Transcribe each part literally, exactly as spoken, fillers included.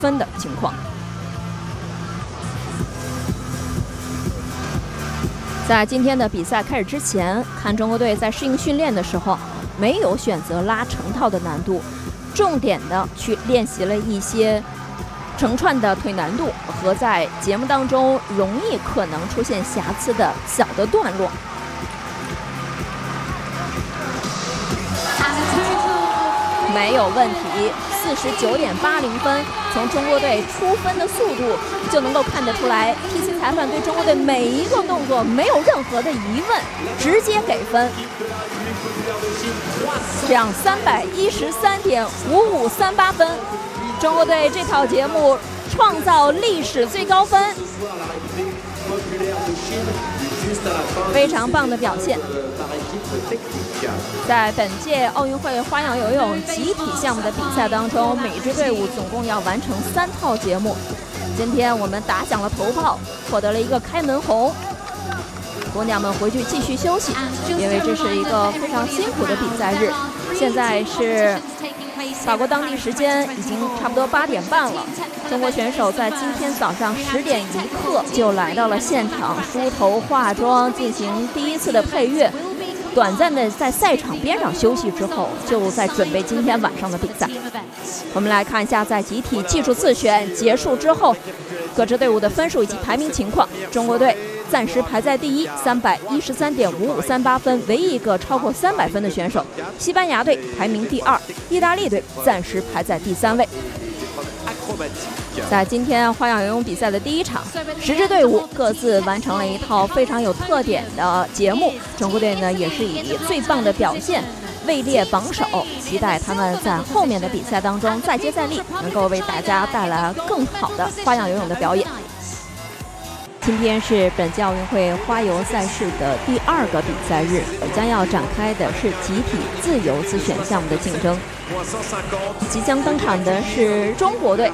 分的情况。在今天的比赛开始之前，看中国队在适应训练的时候，没有选择拉成套的难度，重点的去练习了一些成串的腿难度和在节目当中容易可能出现瑕疵的小的段落。没有问题，四十九点八零分，从中国队出分的速度就能够看得出来 ，P C 裁判对中国队每一个动作没有任何的疑问，直接给分。这样三百一十三点五五三八分，中国队这套节目创造历史最高分，非常棒的表现。在本届奥运会花样游泳集体项目的比赛当中，每支队伍总共要完成三套节目。今天我们打响了头炮，获得了一个开门红。姑娘们回去继续休息，因为这是一个非常辛苦的比赛日。现在是法国当地时间已经差不多八点半了。中国选手在今天早上十点一刻就来到了现场，梳头化妆，进行第一次的配乐。短暂的在赛场边上休息之后，就在准备今天晚上的比赛。我们来看一下，在集体技术自选结束之后，各支队伍的分数以及排名情况。中国队暂时排在第一，三百一十三点五五三八分，唯一一个超过三百分的选手。西班牙队排名第二，意大利队暂时排在第三位。在今天花样游泳比赛的第一场，十支队伍各自完成了一套非常有特点的节目。中国队呢也是以最棒的表现位列榜首，期待他们在后面的比赛当中再接再厉，能够为大家带来更好的花样游泳的表演。今天是本届奥运会花游赛事的第二个比赛日，将要展开的是集体自由自选项目的竞争。即将登场的是中国队。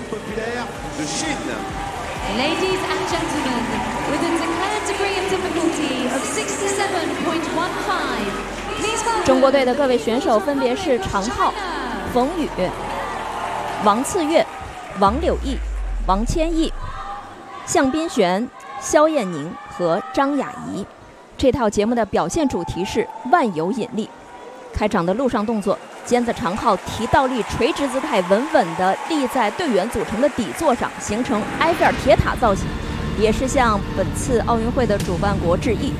Ladies and gentlemen, with a declared degree of difficulty of sixty-seven point one five, please welcome 中国队的各位选手分别是常浩、冯宇、王次月、王柳毅、王千毅、向斌璇、肖艳宁和张雅怡。这套节目的表现主题是万有引力。开场的陆上动作，尖子长号提倒立垂直姿态，稳稳地立在队员组成的底座上，形成埃菲尔铁塔造型，也是向本次奥运会的主办国致意。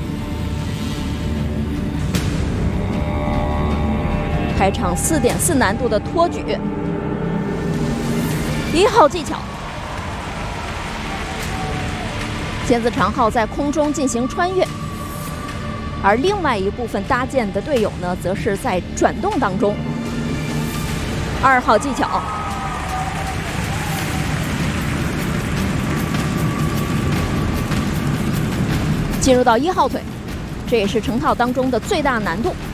开场四点四难度的托举，一号技巧。尖子长号在空中进行穿越，而另外一部分搭建的队友呢，则是在转动当中。二号技巧，进入到一号腿，这也是成套当中的最大难度。